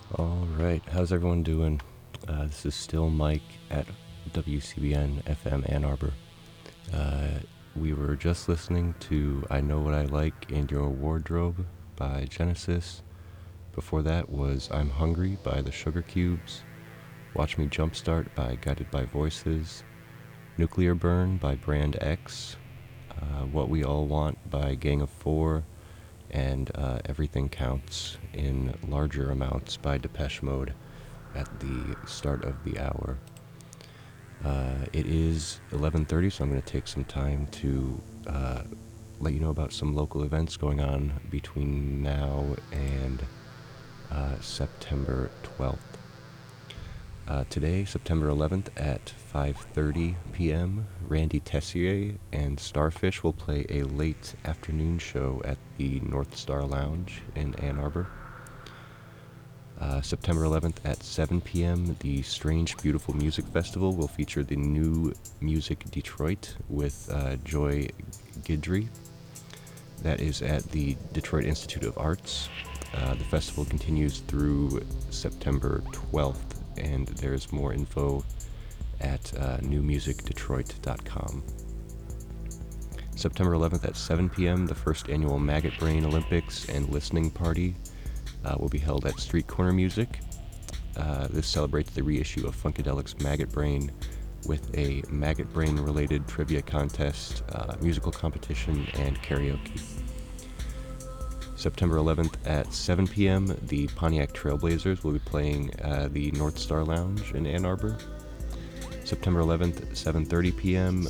All right, how's everyone doing? This is still Mike at WCBN FM Ann Arbor. We were just listening to I Know What I Like in Your Wardrobe by Genesis. Before that was I'm Hungry by the Sugar Cubes, Watch Me Jumpstart by Guided by Voices, Nuclear Burn by Brand X, What We All Want by Gang of Four, and Everything Counts in Larger Amounts by Depeche Mode at the start of the hour. It is 11:30, so I'm going to take some time to let you know about some local events going on between now and September 12th. Today, September 11th at 5:30 p.m., Randy Tessier and Starfish will play a late afternoon show at the North Star Lounge in Ann Arbor. September 11th at 7 p.m., the Strange Beautiful Music Festival will feature the New Music Detroit with Joy Guidry. That is at the Detroit Institute of Arts. The festival continues through September 12th, and there's more info at newmusicdetroit.com. September 11th at 7 p.m., the first annual Maggot Brain Olympics and Listening Party will be held at Street Corner Music. This celebrates the reissue of Funkadelic's Maggot Brain with a Maggot Brain-related trivia contest, musical competition, and karaoke. September 11th at 7 p.m., the Pontiac Trailblazers will be playing the North Star Lounge in Ann Arbor. September 11th at 7:30 p.m.,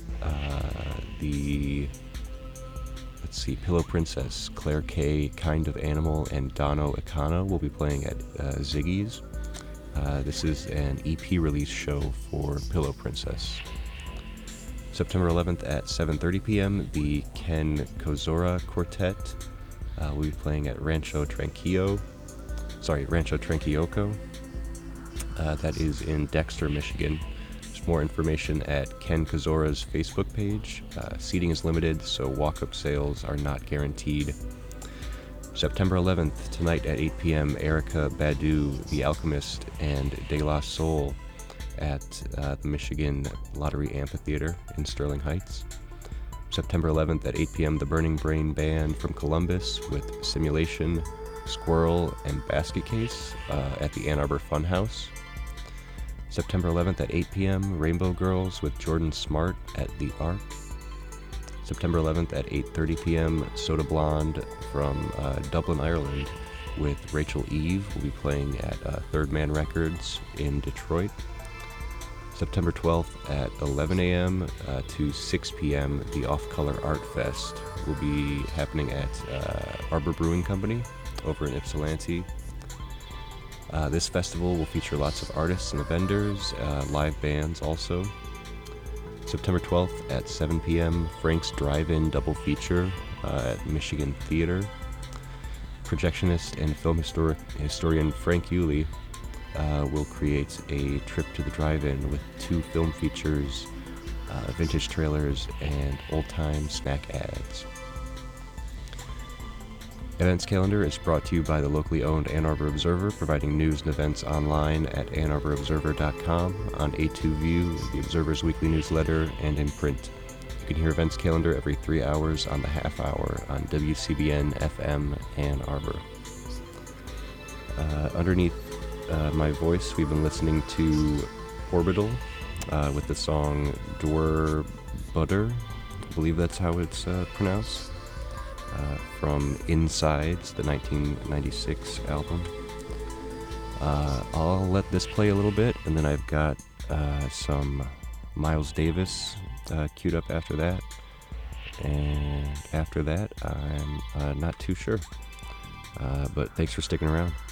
Pillow Princess, Claire Kay, Kind of Animal, and Dono Ikano will be playing at Ziggy's. This is an EP release show for Pillow Princess. September 11th at 7:30 p.m., the Ken Kozora Quartet will be playing at Rancho Tranquillo. That is in Dexter, Michigan. There's more information at Ken Kozora's Facebook page. Seating is limited, so walk-up sales are not guaranteed. September 11th, tonight at 8 p.m., Erykah Badu, The Alchemist, and De La Soul at the Michigan Lottery Amphitheater in Sterling Heights. September 11th at 8 p.m., the Burning Brain Band from Columbus with Simulation, Squirrel, and Basket Case at the Ann Arbor Funhouse. September 11th at 8 p.m., Rainbow Girls with Jordan Smart at the Arc. September 11th at 8:30 p.m., Soda Blonde from Dublin, Ireland with Rachel Eve will be playing at Third Man Records in Detroit. September 12th at 11 a.m. To 6 p.m., the Off Color Art Fest will be happening at Arbor Brewing Company over in Ypsilanti. This festival will feature lots of artists and vendors, live bands also. September 12th at 7 p.m., Frank's Drive-In Double Feature at Michigan Theater. Projectionist and film historian Frank Yulee will create a trip to the drive-in with 2 film features, vintage trailers, and old-time snack ads. Events calendar is brought to you by the locally owned Ann Arbor Observer, providing news and events online at AnnArborObserver.com, on A2View, the Observer's weekly newsletter, and in print. You can hear events calendar every 3 hours on the half hour on WCBN FM Ann Arbor. Underneath my voice, we've been listening to Orbital with the song Dwer Butter. I believe that's how it's pronounced. From Insides, the 1996 album. I'll let this play a little bit, and then I've got some Miles Davis queued up after that. And after that, I'm not too sure. But thanks for sticking around.